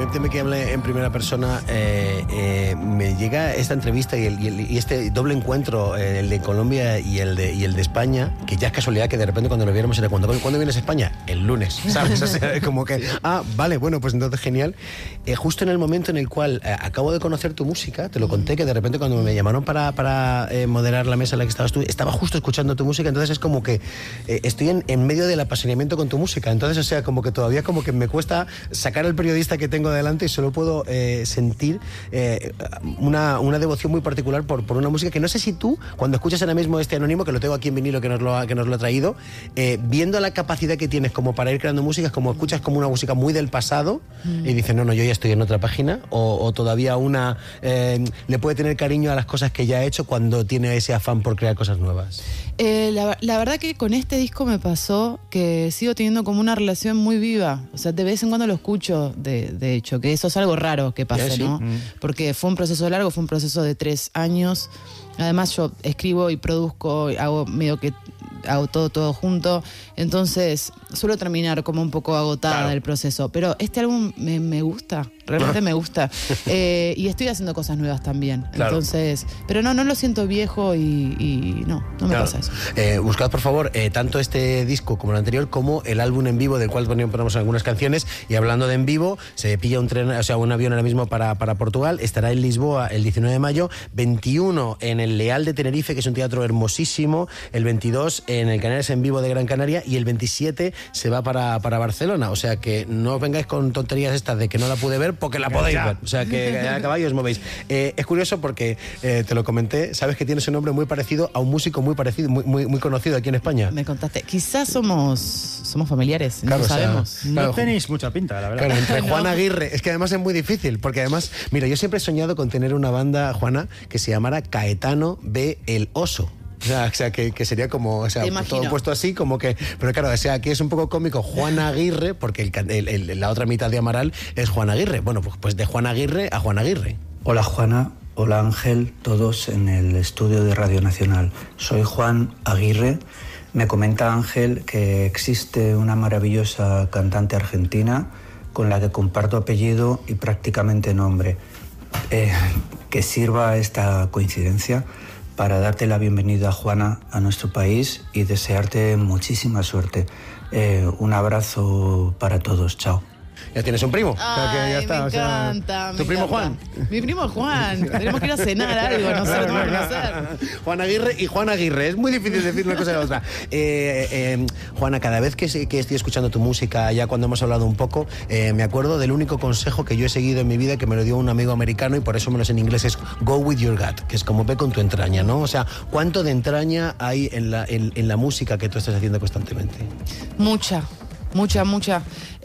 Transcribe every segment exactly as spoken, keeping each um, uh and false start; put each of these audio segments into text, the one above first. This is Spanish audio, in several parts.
permíteme que hable en primera persona. Eh, eh, me llega esta entrevista y, el, y, el, y este doble encuentro, eh, el de Colombia y el de, y el de España, que ya es casualidad que de repente cuando lo viéramos era cuando, ¿cuándo vienes a España? El lunes, ¿sabes? O sea, como que, ah, vale, bueno, pues entonces genial. Eh, justo en el momento en el cual eh, acabo de conocer tu música, te lo conté, que de repente cuando me llamaron para, para eh, moderar la mesa en la que estabas tú, estaba justo escuchando tu música, entonces es como que eh, estoy en, en medio del apasionamiento con tu música, entonces, o sea, como que todavía como que me cuesta sacar al periodista que tengo delante y solo puedo eh, sentir eh, una, una devoción muy particular por, por una música que no sé si tú, cuando escuchas ahora mismo este Anónimo, que lo tengo aquí en vinilo, que nos lo ha, que nos lo ha traído, eh, viendo la capacidad que tienes como para ir creando música, es como escuchas como una música muy del pasado mm. y dices, no, no, yo ya estoy en otra página, o, o todavía una eh, le puede tener cariño a las cosas que ya ha hecho cuando tiene ese afán por crear cosas nuevas. Eh, la, la verdad que con este disco me pasó que sigo teniendo como una relación muy viva. O sea, de vez en cuando lo escucho, de, de hecho, que eso es algo raro que pase, ¿sí? ¿no? Mm. Porque fue un proceso largo, fue un proceso de tres años. Además, yo escribo y produzco, hago medio que hago todo, todo junto. Entonces, suelo terminar como un poco agotada claro. del proceso. Pero este álbum me, me gusta, realmente me gusta. Eh, y estoy haciendo cosas nuevas también. Claro. Entonces, pero no, no lo siento viejo y, y no, no me claro. pasa eso. Eh, buscad, por favor, eh, tanto este disco como el anterior, como el álbum en vivo, del cual ponemos algunas canciones. Y hablando de en vivo, se pilla un tren, o sea, un avión ahora mismo para, para Portugal. Estará en Lisboa el diecinueve de mayo, veintiuno en el Leal de Tenerife, que es un teatro hermosísimo, el veintidós en el Canarias en Vivo de Gran Canaria, y el veintisiete se va para, para Barcelona. O sea que no os vengáis con tonterías estas de que no la pude ver, porque la podéis ver. O sea que a caballo os movéis. Eh, es curioso porque, eh, te lo comenté, sabes que tienes un nombre muy parecido a un músico muy parecido, muy, muy, muy conocido aquí en España. Me contaste. Quizás somos, somos familiares, claro, no o sea, sabemos. No claro, tenéis mucha pinta, la verdad. Claro, entre Juan Aguirre, es que además es muy difícil, porque además, mira, yo siempre he soñado con tener una banda, Juana, que se llamara Caetano B. El Oso. O sea, o sea que, que sería como, o sea, todo puesto así, como que... Pero claro, o sea, aquí es un poco cómico Juan Aguirre, porque el, el, el, la otra mitad de Amaral es Juan Aguirre. Bueno, pues, pues de Juan Aguirre a Juan Aguirre. Hola, Juana. Hola, Ángel. Todos en el estudio de Radio Nacional. Soy Juan Aguirre. Me comenta Ángel que existe una maravillosa cantante argentina con la que comparto apellido y prácticamente nombre. Eh, que sirva esta coincidencia para darte la bienvenida, Juana, a nuestro país y desearte muchísima suerte. Eh, un abrazo para todos. Chao. Ya tienes un primo. Ay, o sea, que ya está, me o sea, encanta. ¿Tu me primo encanta. Juan? Mi primo Juan. Tenemos que ir a cenar algo, no sé, no vamos a hacer. Juan Aguirre y Juan Aguirre. Es muy difícil decir una cosa y la otra. Eh, eh, Juana, cada vez que, que estoy escuchando tu música, ya cuando hemos hablado un poco, eh, me acuerdo del único consejo que yo he seguido en mi vida, que me lo dio un amigo americano, y por eso me lo sé en inglés, es go with your gut, que es como ve con tu entraña, ¿no? O sea, ¿cuánto de entraña hay en la, en, en la música que tú estás haciendo constantemente? Mucha. Mucha, mucha.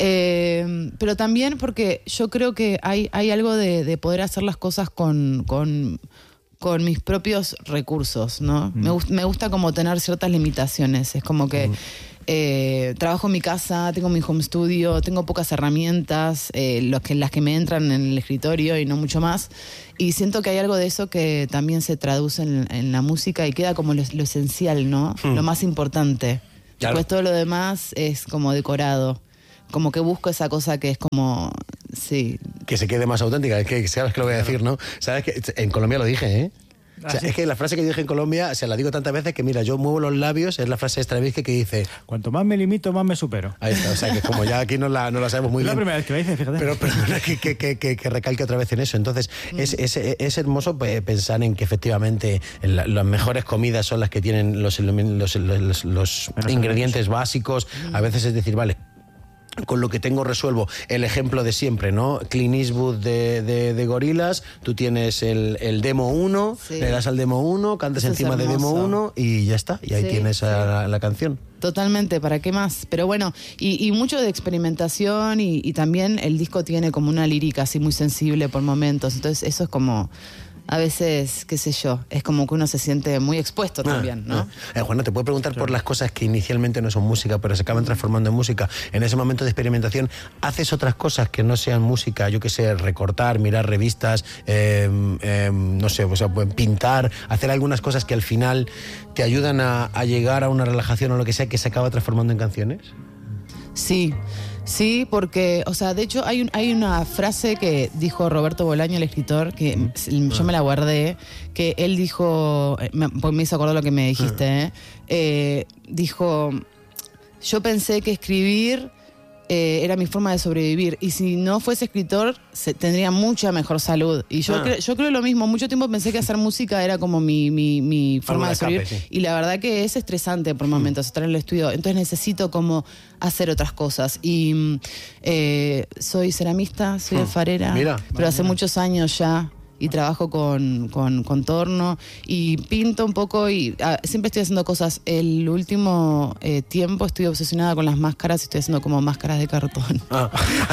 Eh, pero también porque yo creo que hay, hay algo de, de poder hacer las cosas con, con, con mis propios recursos, ¿no? Mm. Me, gust, me gusta como tener ciertas limitaciones. Es como que mm. eh, trabajo en mi casa, tengo mi home studio, tengo pocas herramientas, eh, los que, las que me entran en el escritorio y no mucho más. Y siento que hay algo de eso que también se traduce en, en la música y queda como lo, lo esencial, ¿no? Mm. Lo más importante. Claro. Después todo lo demás es como decorado. Como que busco esa cosa que es como... Sí. Que se quede más auténtica. Es que sabes que lo voy a decir, ¿no? Sabes que en Colombia lo dije, ¿eh? O sea, es que la frase que yo dije en Colombia, se la digo tantas veces que, mira, yo muevo los labios, es la frase de Stravinsky que dice... Cuanto más me limito, más me supero. Ahí está, o sea, que como ya aquí no la, no la sabemos muy es bien. Es la primera vez que la dice, fíjate. Pero, pero que, que, que, que, que recalque otra vez en eso. Entonces, mm. es, es, es hermoso pensar en que efectivamente la, las mejores comidas son las que tienen los, los, los, los ingredientes básicos. Mm. A veces es decir, vale, con lo que tengo resuelvo. El ejemplo de siempre, ¿no? Clint Eastwood de, de, de Gorillaz, tú tienes el, el demo uno, sí. le das al demo uno, cantas eso encima de demo uno y ya está, y ahí sí, tienes sí. a la, la canción. Totalmente, ¿para qué más? Pero bueno, y, y mucho de experimentación y, y también el disco tiene como una lírica así muy sensible por momentos, entonces eso es como... A veces, qué sé yo, es como que uno se siente muy expuesto ah, también, ¿no? Ah. Eh, Juana, te puedo preguntar claro. por las cosas que inicialmente no son música, pero se acaban transformando en música. En ese momento de experimentación, ¿haces otras cosas que no sean música? Yo qué sé, recortar, mirar revistas, eh, eh, no sé, o sea, pintar, hacer algunas cosas que al final te ayudan a, a llegar a una relajación o lo que sea, que se acaba transformando en canciones. Sí. Sí, porque, o sea, de hecho hay un, hay una frase que dijo Roberto Bolaño, el escritor, que mm. yo me la guardé, que él dijo, me, me hizo acordar lo que me dijiste, ¿eh? Eh, dijo, yo pensé que escribir eh, era mi forma de sobrevivir, y si no fuese escritor se, tendría mucha mejor salud. Y yo, ah. creo, yo creo lo mismo, mucho tiempo pensé que hacer música era como mi, mi, mi forma de sobrevivir, escape, sí. Y la verdad que es estresante por momentos mm. estar en el estudio, entonces necesito como hacer otras cosas. Y eh, soy ceramista, soy mm. alfarera, mira, pero hace mira. muchos años ya. Y trabajo con, con, con torno y pinto un poco y ah, siempre estoy haciendo cosas. El último eh, tiempo estoy obsesionada con las máscaras y estoy haciendo como máscaras de cartón. Ah.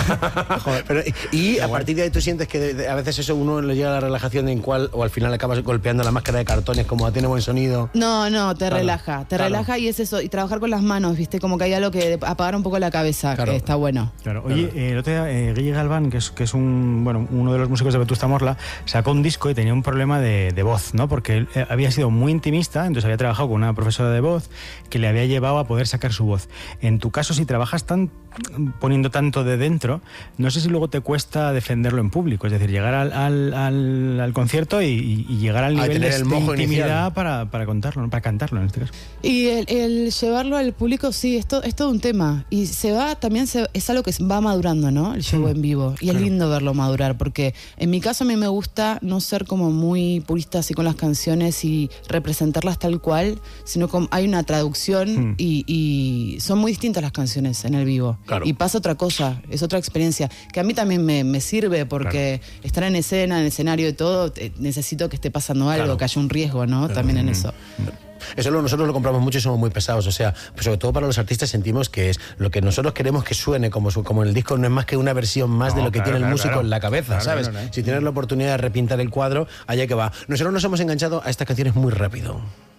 Joder, pero, y, y a partir de ahí tú sientes que de, de, a veces eso uno le llega a la relajación en cual o al final acabas golpeando la máscara de cartones como tiene buen sonido. No, no, te claro. relaja, te claro. relaja y es eso. Y trabajar con las manos, viste, como que hay algo que apagar un poco la cabeza, claro. que está bueno. Claro. Oye, claro. Eh, el otro día, eh, Guille Galván, que es, que es un, bueno, uno de los músicos de Vetusta Morla, sacó un disco y tenía un problema de, de voz, ¿no? Porque él eh, había sido muy intimista, entonces había trabajado con una profesora de voz que le había llevado a poder sacar su voz. En tu caso, si trabajas tan poniendo tanto de dentro, no sé si luego te cuesta defenderlo en público, es decir, llegar al, al, al, al concierto y, y llegar al nivel de, el de intimidad para, para contarlo, para cantarlo en este caso. Y el, el llevarlo al público, sí, es, to, es todo un tema. Y se va, también se, es algo que va madurando, ¿no? El show sí. en vivo. Y claro. es lindo verlo madurar, porque en mi caso a mí me gusta no ser como muy purista así con las canciones y representarlas tal cual, sino como hay una traducción mm. y, y son muy distintas las canciones en el vivo. Claro. Y pasa otra cosa, es otra experiencia, que a mí también me, me sirve porque claro. estar en escena, en escenario y todo, eh, necesito que esté pasando algo, claro. que haya un riesgo, ¿no? Claro. También en mm. eso. Eso lo, nosotros lo compramos mucho y somos muy pesados, o sea, pues sobre todo para los artistas sentimos que es lo que nosotros queremos que suene como, su, como el disco no es más que una versión más no, de lo que claro, tiene el claro, músico claro. en la cabeza, claro, ¿sabes? Claro, claro. Si tienes la oportunidad de repintar el cuadro, allá que va. Nosotros nos hemos enganchado a estas canciones muy rápido.